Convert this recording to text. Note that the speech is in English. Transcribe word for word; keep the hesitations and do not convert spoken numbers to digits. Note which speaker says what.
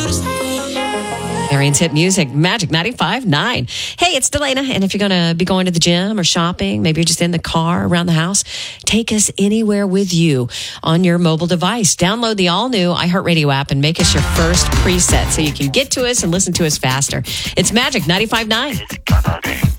Speaker 1: Arian's Hit Music, Magic ninety-five point nine. Hey, it's Delana, and if you're going to be going to the gym or shopping, maybe you're just in the car around the house, take us anywhere with you on your mobile device. Download the all-new iHeartRadio app and make us your first preset so you can get to us and listen to us faster. It's Magic ninety-five point nine.